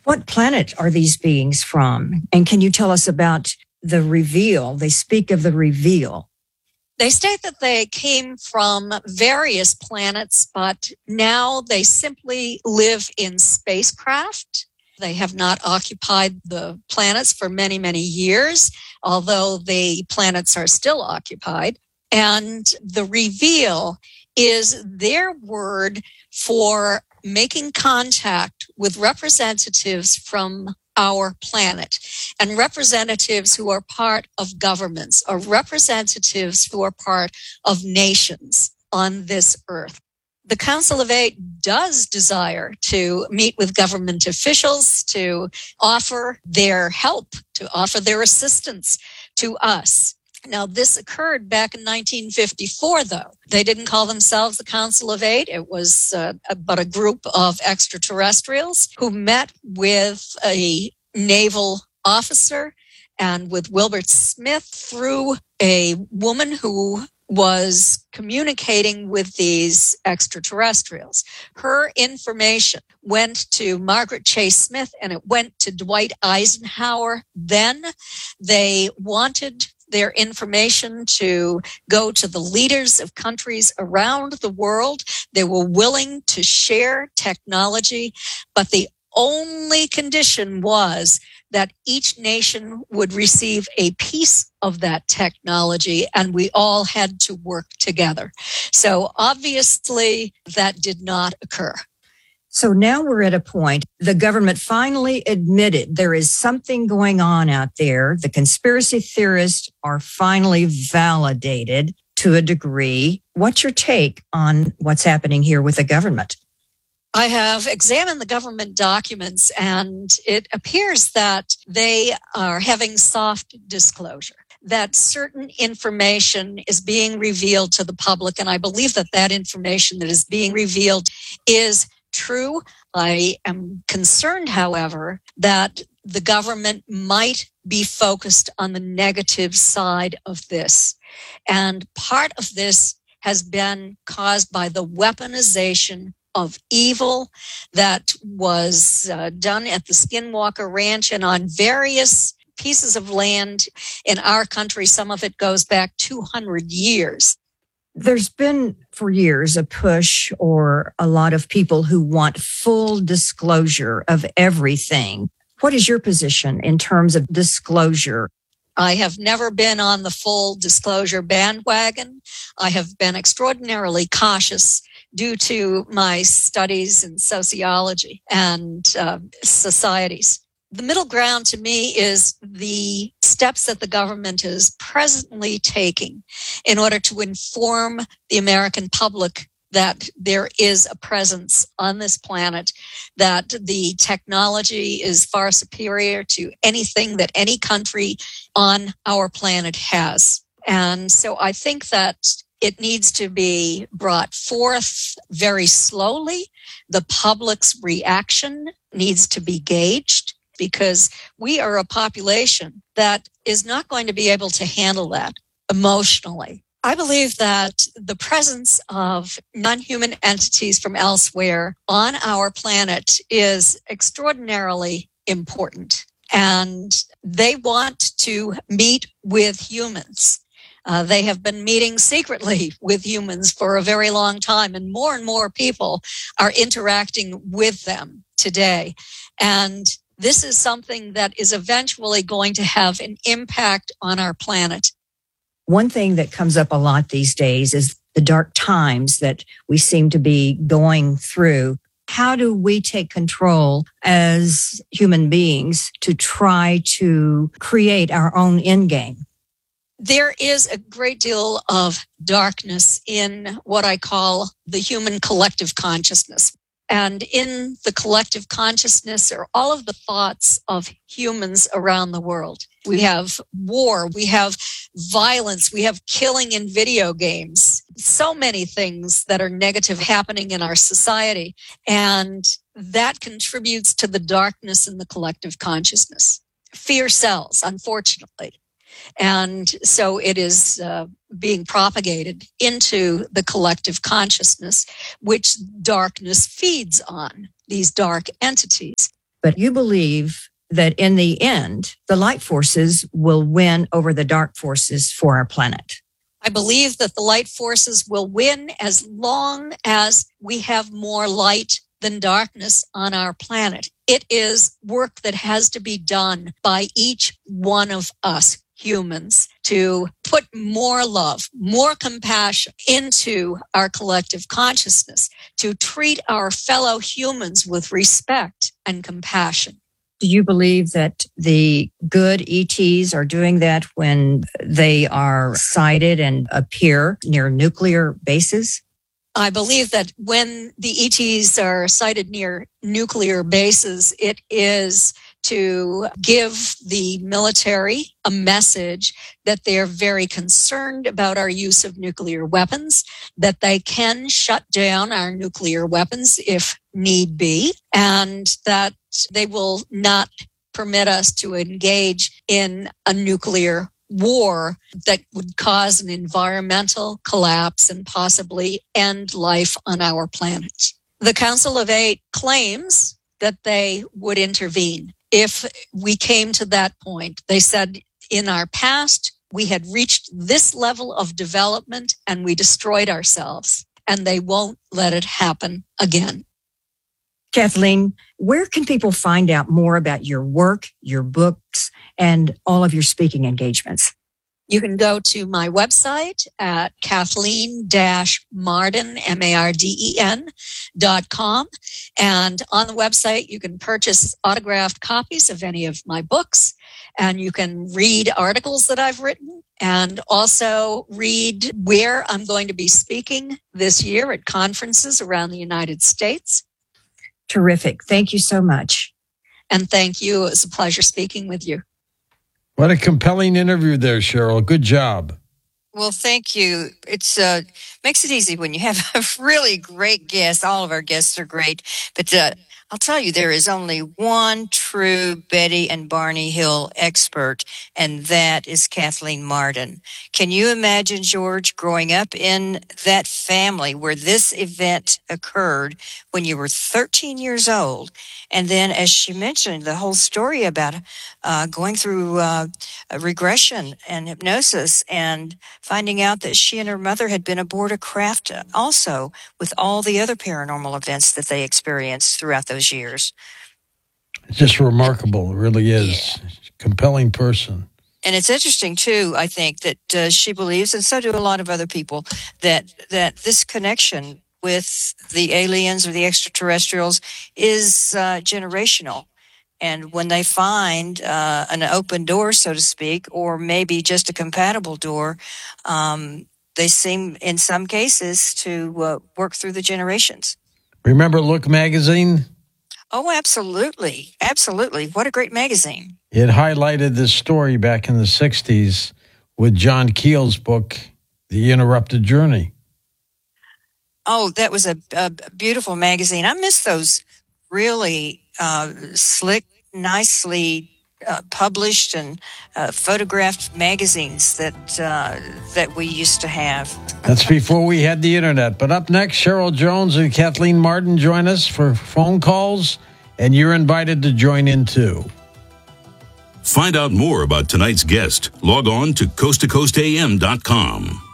What planet are these beings from? And can you tell us about the reveal? They speak of the reveal. They state that they came from various planets, but now they simply live in spacecraft. They have not occupied the planets for many, many years, although the planets are still occupied. And the reveal is their word for making contact with representatives from our planet, and representatives who are part of governments, or representatives who are part of nations on this earth. The Council of Eight does desire to meet with government officials, to offer their help, to offer their assistance to us. Now, this occurred back in 1954, though. They didn't call themselves the Council of Eight. It was but a group of extraterrestrials who met with a naval officer and with Wilbert Smith through a woman who was communicating with these extraterrestrials. Her information went to Margaret Chase Smith and it went to Dwight Eisenhower. Then they wanted their information to go to the leaders of countries around the world. They were willing to share technology, but the only condition was that each nation would receive a piece of that technology, and we all had to work together. So obviously that did not occur. So now we're at a point, the government finally admitted there is something going on out there. The conspiracy theorists are finally validated to a degree. What's your take on what's happening here with the government? I have examined the government documents, and it appears that they are having soft disclosure, that certain information is being revealed to the public, and I believe that that information that is being revealed is true. I am concerned, however, that the government might be focused on the negative side of this. And part of this has been caused by the weaponization of evil that was done at the Skinwalker Ranch and on various pieces of land in our country. Some of it goes back 200 years. There's been for years a push, or a lot of people who want full disclosure of everything. What is your position in terms of disclosure? I have never been on the full disclosure bandwagon. I have been extraordinarily cautious due to my studies in sociology and societies. The middle ground to me is the steps that the government is presently taking in order to inform the American public that there is a presence on this planet, that the technology is far superior to anything that any country on our planet has. And so I think that it needs to be brought forth very slowly. The public's reaction needs to be gauged, because we are a population that is not going to be able to handle that emotionally. I believe that the presence of non-human entities from elsewhere on our planet is extraordinarily important, and they want to meet with humans. They have been meeting secretly with humans for a very long time, and more people are interacting with them today. And this is something that is eventually going to have an impact on our planet. One thing that comes up a lot these days is the dark times that we seem to be going through. How do we take control as human beings to try to create our own endgame? There is a great deal of darkness in what I call the human collective consciousness. And in the collective consciousness are all of the thoughts of humans around the world. We have war, we have violence, we have killing in video games, so many things that are negative happening in our society. And that contributes to the darkness in the collective consciousness. Fear sells, unfortunately. And so it is being propagated into the collective consciousness, which darkness feeds on, these dark entities. But you believe that in the end, the light forces will win over the dark forces for our planet. I believe that the light forces will win as long as we have more light than darkness on our planet. It is work that has to be done by each one of us humans to put more love, more compassion into our collective consciousness, to treat our fellow humans with respect and compassion. Do you believe that the good ETs are doing that when they are sighted and appear near nuclear bases? I believe that when the ETs are sighted near nuclear bases, it is to give the military a message that they're very concerned about our use of nuclear weapons, that they can shut down our nuclear weapons if need be, and that they will not permit us to engage in a nuclear war that would cause an environmental collapse and possibly end life on our planet. The Council of Eight claims that they would intervene if we came to that point. They said in our past, we had reached this level of development and we destroyed ourselves, and they won't let it happen again. Kathleen, where can people find out more about your work, your books, and all of your speaking engagements? You can go to my website at Kathleen-Marden, MARDEN.com. And on the website, you can purchase autographed copies of any of my books, and you can read articles that I've written, and also read where I'm going to be speaking this year at conferences around the United States. Terrific. Thank you so much. And thank you. It was a pleasure speaking with you. What a compelling interview there, Cheryl. Good job. Well, thank you. It's makes it easy when you have a really great guest. All of our guests are great. But I'll tell you, there is only one true Betty and Barney Hill expert, and that is Kathleen Marden. Can you imagine, George, growing up in that family where this event occurred when you were 13 years old? And then, as she mentioned, the whole story about going through regression and hypnosis and finding out that she and her mother had been aboard a craft also with all the other paranormal events that they experienced throughout those years. It's just remarkable. It really is. Yeah. Compelling person. And it's interesting, too, I think, that she believes, and so do a lot of other people, that this connection with the aliens or the extraterrestrials is generational. And when they find an open door, so to speak, or maybe just a compatible door, they seem, in some cases, to work through the generations. Remember Look magazine? Oh, absolutely. Absolutely. What a great magazine. It highlighted this story back in the 60s with John Keel's book, The Interrupted Journey. Oh, that was a beautiful magazine. I miss those really slick, nicely published and photographed magazines that we used to have. That's before we had the internet. But up next, Cheryl Jones and Kathleen Marden join us for phone calls, and you're invited to join in too. Find out more about tonight's guest. Log on to coasttocoastam.com.